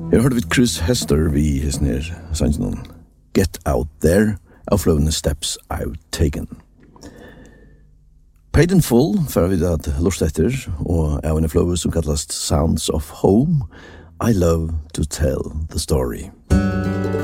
Jeg hørte vidt Chris Hester vi hisner sannsyn Get Out There av fløvende Steps I've Taken. Paid in Full for vi at lust etter og av en fløve som kallast Sounds of Home. I love to tell the story.